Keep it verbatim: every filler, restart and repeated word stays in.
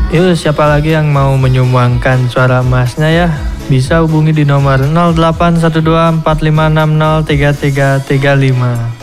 Yuk, siapa lagi yang mau menyumbangkan suara emasnya ya? Bisa hubungi di nomor nol delapan satu dua empat lima enam nol tiga tiga tiga lima.